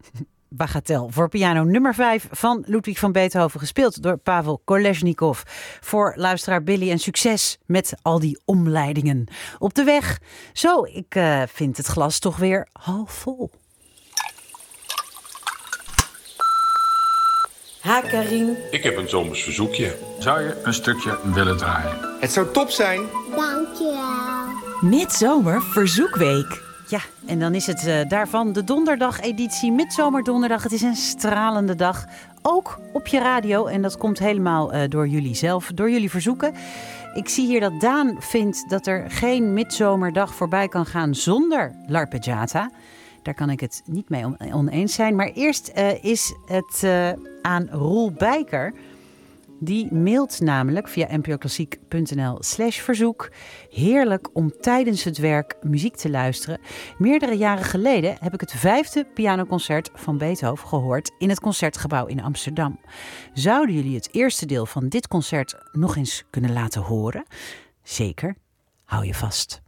Bagatel voor piano nummer 5 van Ludwig van Beethoven, gespeeld door Pavel Kolesnikov. Voor luisteraar Billy en succes met al die omleidingen op de weg. Zo, ik vind het glas toch weer half vol. Ha, Karin. Ik heb een zomers verzoekje. Zou je een stukje willen draaien? Het zou top zijn. Dankjewel. Midzomer Verzoekweek. Ja, en dan is het daarvan de donderdag-editie, Midzomerdonderdag. Het is een stralende dag, ook op je radio. En dat komt helemaal door jullie zelf, door jullie verzoeken. Ik zie hier dat Daan vindt dat er geen midzomerdag voorbij kan gaan zonder l'arpeggiata. Daar kan ik het niet mee oneens zijn. Maar eerst is het aan Roel Bijker. Die mailt namelijk via npoklassiek.nl/verzoek. Heerlijk om tijdens het werk muziek te luisteren. Meerdere jaren geleden heb ik het 5e pianoconcert van Beethoven gehoord in het Concertgebouw in Amsterdam. Zouden jullie het eerste deel van dit concert nog eens kunnen laten horen? Zeker, hou je vast.